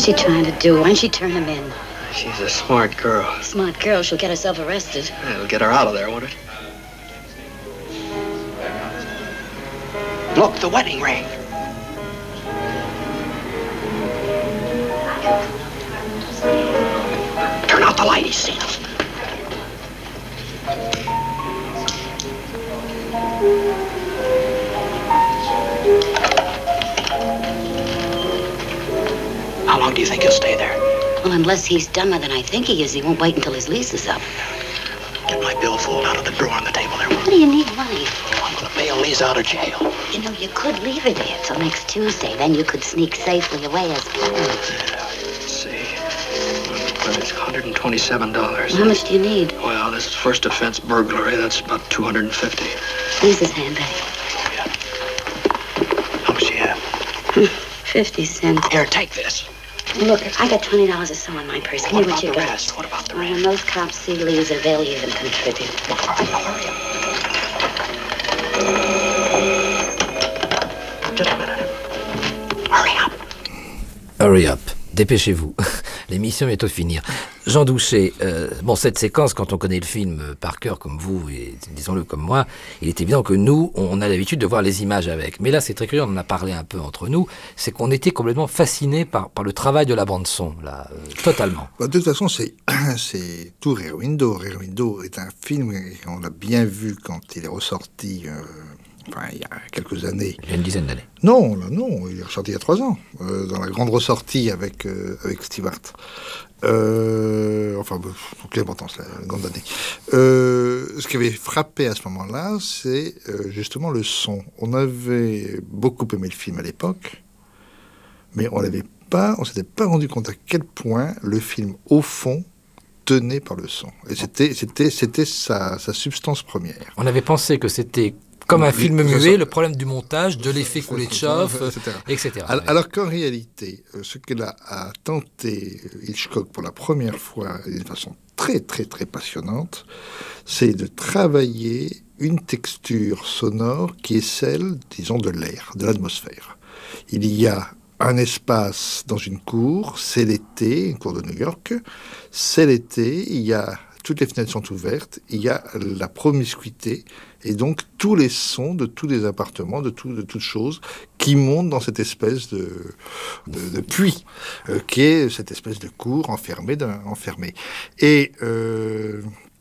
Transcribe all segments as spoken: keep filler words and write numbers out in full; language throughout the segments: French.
she trying to do? Why don't she turn him in? She's a smart girl. Smart girl, she'll get herself arrested. Yeah, it'll get her out of there, won't it? Look, the wedding ring. Turn out the light, he's seen us. How long do you think he'll stay there? Well, unless he's dumber than I think he is, he won't wait until his lease is up. Get my billfold out of the drawer on the table there. What do you need money? Oh, I'm gonna bail Lise out of jail. You know, you could leave it here till next Tuesday. Then you could sneak safely away as planned. Yeah, let's see. But it's one hundred twenty-seven dollars. How much do you need? Well, this is first offense burglary. That's about two hundred fifty. Lisa's handbag. Oh, yeah. How much do you have? Fifty cents. Here, take this. Look, I got twenty dollars or so in my purse. Give me What what about you the got. rest? What about the Well, rest? when those cops see Lisa, they'll even contribute. Hurry up. Just a minute. Hurry up. Hurry up. Dépêchez-vous. L'émission est au finir. Jean Douché, euh, bon, cette séquence, quand on connaît le film euh, par cœur comme vous, et disons-le comme moi, il est évident que nous, on a l'habitude de voir les images avec. Mais là, c'est très curieux, on en a parlé un peu entre nous, c'est qu'on était complètement fascinés par, par le travail de la bande-son, là, euh, totalement. Bah, de toute façon, c'est, c'est tout Rear Window. Rear Window est un film, on l'a bien vu quand il est ressorti... Euh... Enfin, il y a quelques années. Il y a une dizaine d'années. Non, là, non, il est ressorti il y a trois ans, euh, dans la grande ressortie avec, euh, avec Stewart. Euh, enfin, bon, aucune importance, la grande année. Euh, ce qui avait frappé à ce moment-là, c'est euh, justement le son. On avait beaucoup aimé le film à l'époque, mais on n'avait pas, on s'était pas rendu compte à quel point le film, au fond, tenait par le son. Et c'était, c'était, c'était sa, sa substance première. On avait pensé que c'était comme un film muet, le problème du montage, de l'effet coulé de chauffe, et cetera. Alors, alors qu'en réalité, ce que là a tenté Hitchcock pour la première fois, d'une façon très très très passionnante, c'est de travailler une texture sonore qui est celle, disons, de l'air, de l'atmosphère. Il y a un espace dans une cour, c'est l'été, une cour de New York, c'est l'été, il y a... Toutes les fenêtres sont ouvertes, il y a la promiscuité, et donc tous les sons de tous les appartements, de, tout, de toutes choses, qui montent dans cette espèce de, de, de puits, euh, qui est cette espèce de cour enfermée. enfermée. Et euh,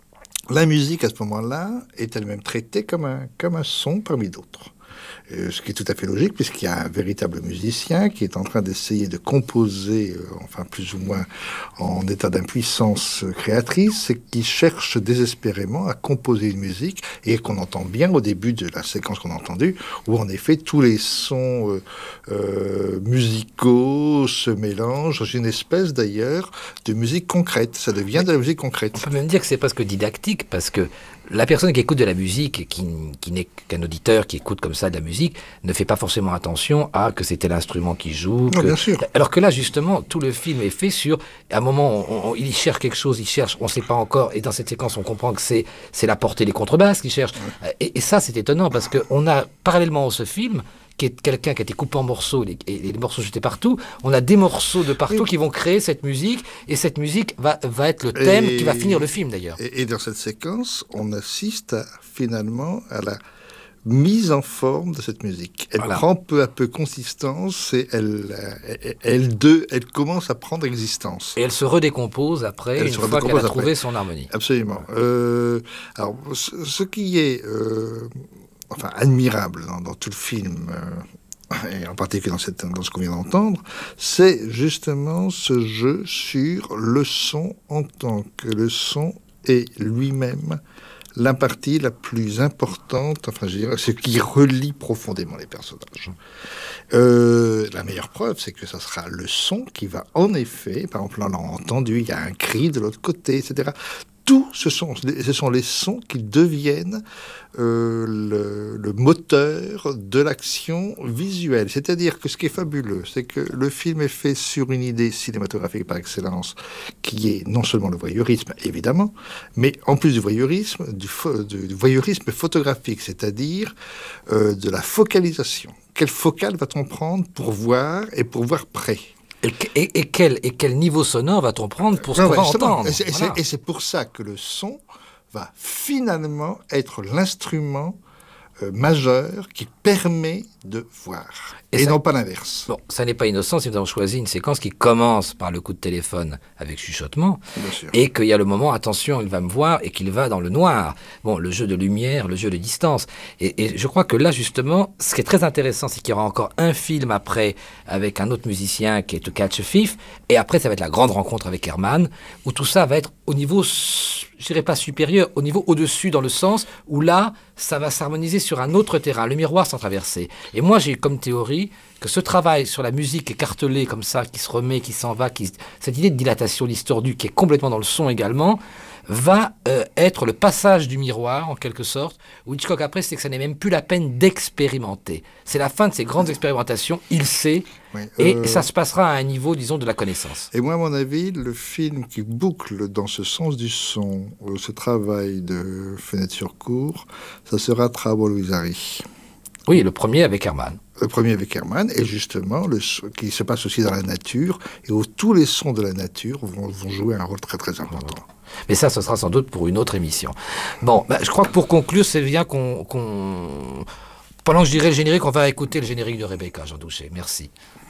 la musique, à ce moment-là, est elle-même traitée comme un, comme un son parmi d'autres. Euh, ce qui est tout à fait logique, puisqu'il y a un véritable musicien qui est en train d'essayer de composer, euh, enfin plus ou moins en état d'impuissance créatrice, et qui cherche désespérément à composer une musique, et qu'on entend bien au début de la séquence qu'on a entendue, où en effet tous les sons euh, euh, musicaux se mélangent dans une espèce d'ailleurs de musique concrète. Ça devient de la musique concrète. On peut même dire que c'est presque didactique, parce que la personne qui écoute de la musique, qui, qui n'est qu'un auditeur qui écoute comme ça de la musique, ne fait pas forcément attention à que c'était l'instrument qui joue. Non, que... bien sûr. Alors que là, justement, tout le film est fait sur... À un moment, on, on, il cherche quelque chose, il cherche, on ne sait pas encore, et dans cette séquence, on comprend que c'est, c'est la portée des contrebasses qu'il cherche. Ouais. Et, et ça, c'est étonnant, parce qu'on a, parallèlement à ce film, qui est quelqu'un qui a été coupé en morceaux et, et les morceaux jetés partout, on a des morceaux de partout oui. qui vont créer cette musique, et cette musique va, va être le thème et, qui va finir le film d'ailleurs. Et, et dans cette séquence, on assiste à, finalement à la mise en forme de cette musique. Elle voilà. prend peu à peu consistance et elle, elle, elle, de, elle commence à prendre existence. Et elle se redécompose après, elle une fois qu'elle a après. trouvé son harmonie. Absolument. Euh, alors, ce, ce qui est... Euh, enfin admirable dans, dans tout le film, euh, et en particulier dans, cette, dans ce qu'on vient d'entendre, c'est justement ce jeu sur le son en tant que le son est lui-même la partie la plus importante, enfin je dirais, ce qui relie profondément les personnages. Euh, la meilleure preuve, c'est que ça sera le son qui va en effet, par exemple, on l'a entendu, il y a un cri de l'autre côté, et cetera. Tout ce sont, ce sont les sons qui deviennent euh, le, le moteur de l'action visuelle. C'est-à-dire que ce qui est fabuleux, c'est que le film est fait sur une idée cinématographique par excellence, qui est non seulement le voyeurisme, évidemment, mais en plus du voyeurisme, du, fo- du, du voyeurisme photographique, c'est-à-dire euh, de la focalisation. Quelle focale va-t-on prendre pour voir et pour voir près ? Et, et, et, quel, et quel niveau sonore va-t-on prendre pour ce qu'on va entendre? Et c'est, voilà. et c'est pour ça que le son va finalement être l'instrument euh, majeur qui permet de voir, et, et ça, non pas l'inverse. Bon, ça n'est pas innocent si nous avons choisi une séquence qui commence par le coup de téléphone avec chuchotement, et qu'il y a le moment, attention, il va me voir, et qu'il va dans le noir. Bon, le jeu de lumière, le jeu de distance. Et, et je crois que là, justement, ce qui est très intéressant, c'est qu'il y aura encore un film après, avec un autre musicien qui est To Catch a Thief, et après, ça va être la grande rencontre avec Herman, où tout ça va être au niveau, je dirais pas supérieur, au niveau au-dessus, dans le sens où là, ça va s'harmoniser sur un autre terrain, le miroir sans traverser. Et moi, j'ai comme théorie que ce travail sur la musique écartelée comme ça, qui se remet, qui s'en va, qui... cette idée de dilatation distordue qui est complètement dans le son également, va euh, être le passage du miroir, en quelque sorte, où Hitchcock, après, c'est que ça n'est même plus la peine d'expérimenter. C'est la fin de ces grandes expérimentations, il sait, oui, euh... et ça se passera à un niveau, disons, de la connaissance. Et moi, à mon avis, le film qui boucle dans ce sens du son, ce travail de Fenêtre sur cour, ça sera Trouble with Harry. Oui, le premier avec Herman. Le premier avec Herman, et justement, le, qui se passe aussi dans la nature, et où tous les sons de la nature vont, vont jouer un rôle très très important. Mais ça, ce sera sans doute pour une autre émission. Bon, bah, je crois que pour conclure, c'est bien qu'on, qu'on... Pendant que je dirais le générique, on va écouter le générique de Rebecca, Jean Douchet. Merci.